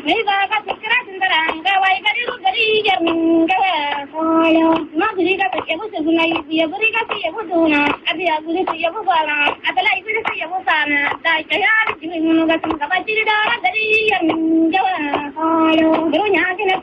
Mega ka tikra tindaranga wai gariru gari jarminga koyo magri ka kebu sunai ya buri ka kebu duna abi aguri kebu bala atala iburi kebu sana dai kaya ni munu ga tunga bajiri dara gari jarminga koyo guru nya